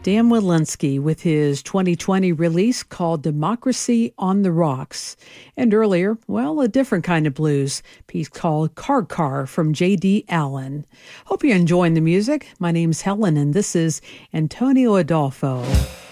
Dan Walensky with his 2020 release called Democracy on the Rocks. And earlier, well, a different kind of blues, piece called Car from J.D. Allen. Hope you're enjoying the music. My name's Helen, and this is Antonio Adolfo.